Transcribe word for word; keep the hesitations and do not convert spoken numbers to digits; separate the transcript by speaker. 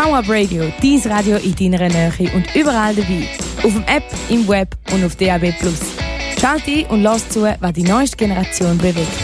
Speaker 1: Power Radio, dein Radio in deiner Nähe und überall dabei. Auf dem App, im Web und auf D A B plus. Schalt ein und lass zu, was die neueste Generation bewegt.